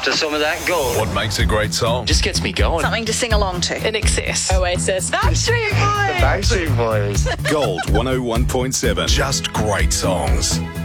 after some of that gold. What makes a great song? Just gets me going. Something to sing along to. In Excess. Oasis. Backstreet Boys. Backstreet Boys. Gold 101.7. Just great songs.